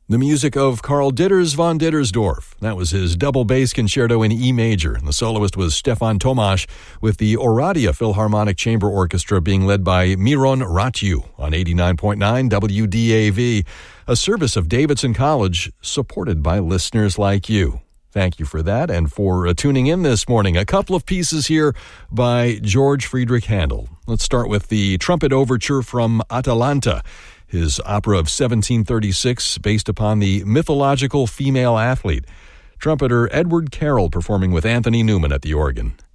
The music of Karl Ditters von Dittersdorf. That was his double bass concerto in E major, and the soloist was Stefan Tomasz, with the Oradea Philharmonic Chamber Orchestra being led by Miron Ratiu on 89.9 WDAV, a service of Davidson College supported by listeners like you. Thank you for that and for tuning in this morning. A couple of pieces here by George Friedrich Handel. Let's start with the trumpet overture from Atalanta, his opera of 1736, based upon the mythological female athlete. Trumpeter Edward Carroll performing with Anthony Newman at the organ.